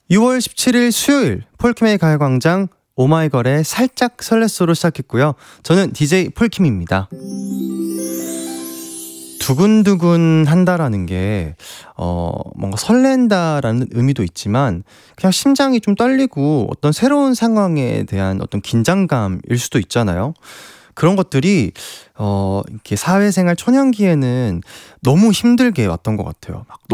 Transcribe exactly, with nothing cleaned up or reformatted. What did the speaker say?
유월 십칠일 수요일 폴킴의 가요광장 오마이걸의 살짝 설렜어로 시작했고요. 저는 디제이 폴킴입니다. 두근두근 한다라는 게 어, 뭔가 설렌다라는 의미도 있지만 그냥 심장이 좀 떨리고 어떤 새로운 상황에 대한 어떤 긴장감일 수도 있잖아요. 그런 것들이 어, 이렇게 사회생활 초년기에는 너무 힘들게 왔던 것 같아요. 막